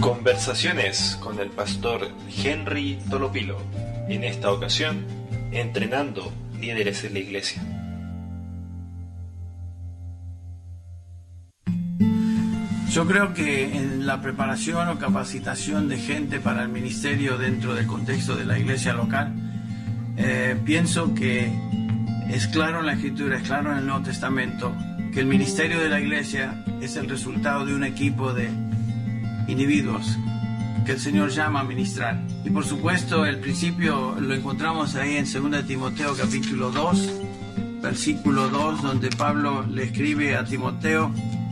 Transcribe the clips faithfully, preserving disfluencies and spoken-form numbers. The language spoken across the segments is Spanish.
Conversaciones con el pastor Henry Tolopilo. En esta ocasión, entrenando líderes en la iglesia. Yo creo que en la preparación o capacitación de gente para el ministerio dentro del contexto de la iglesia local, eh, pienso que es claro en la Escritura, es claro en el Nuevo Testamento, que el ministerio de la iglesia es el resultado de un equipo de individuos que el Señor llama a ministrar. Y por supuesto el principio lo encontramos ahí en segunda de Timoteo capítulo dos, versículo dos, donde Pablo le escribe a Timoteo,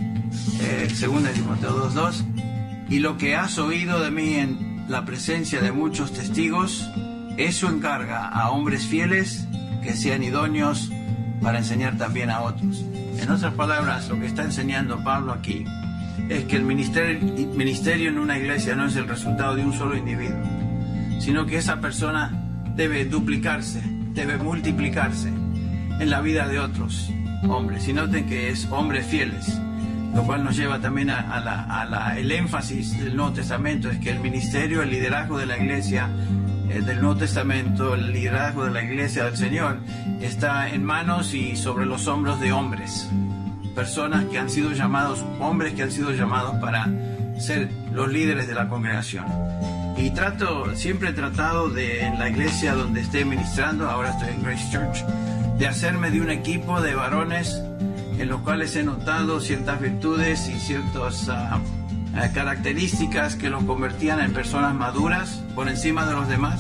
eh, segunda de Timoteo dos dos, y lo que has oído de mí en la presencia de muchos testigos, eso encarga a hombres fieles que sean idóneos para enseñar también a otros. En otras palabras, lo que está enseñando Pablo aquí es que el ministerio, ministerio en una iglesia no es el resultado de un solo individuo, sino que esa persona debe duplicarse, debe multiplicarse en la vida de otros hombres. Y noten que es hombres fieles, lo cual nos lleva también a, a, la, a la, el énfasis del Nuevo Testamento, es que el ministerio, el liderazgo de la iglesia eh, del Nuevo Testamento, el liderazgo de la iglesia del Señor, está en manos y sobre los hombros de hombres. Personas que han sido llamados, hombres que han sido llamados para ser los líderes de la congregación. Y trato, siempre he tratado de, en la iglesia donde esté ministrando, ahora estoy en Grace Church, de hacerme de un equipo de varones en los cuales he notado ciertas virtudes y ciertas uh, uh, características que los convertían en personas maduras por encima de los demás,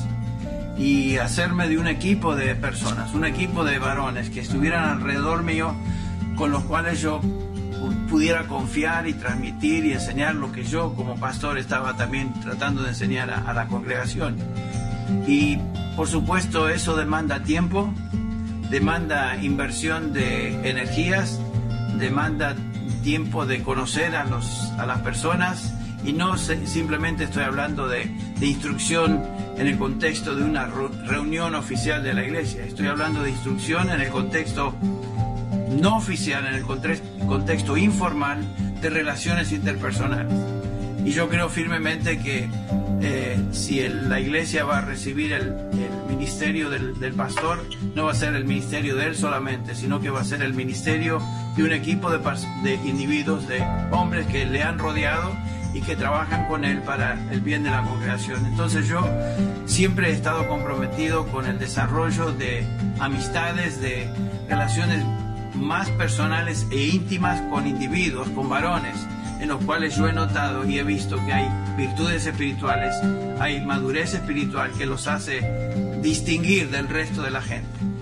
y hacerme de un equipo de personas, un equipo de varones que estuvieran alrededor mío, con los cuales yo pudiera confiar y transmitir y enseñar lo que yo como pastor estaba también tratando de enseñar a, a la congregación. Y por supuesto eso demanda tiempo, demanda inversión de energías, demanda tiempo de conocer a, los, a las personas, y no se, simplemente estoy hablando de, de instrucción en el contexto de una reunión oficial de la iglesia, estoy hablando de instrucción en el contexto no oficial, en el contexto informal de relaciones interpersonales. Y yo creo firmemente que eh, si el, la iglesia va a recibir el, el ministerio del, del pastor, no va a ser el ministerio de él solamente, sino que va a ser el ministerio de un equipo de, de individuos, de hombres que le han rodeado y que trabajan con él para el bien de la congregación. Entonces yo siempre he estado comprometido con el desarrollo de amistades, de relaciones más personales e íntimas con individuos, con varones, en los cuales yo he notado y he visto que hay virtudes espirituales, hay madurez espiritual que los hace distinguir del resto de la gente.